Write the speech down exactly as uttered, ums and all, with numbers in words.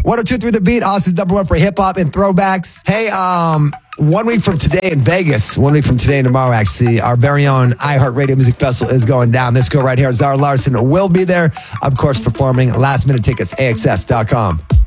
one oh two point three The Beat, Austin's number one for hip-hop and throwbacks. Hey, um, one week from today in Vegas, one week from today and tomorrow, actually, our very own iHeartRadio Music Festival is going down. This girl right here, Zara Larson, will be there, of course, performing. Last minute tickets, A X S dot com.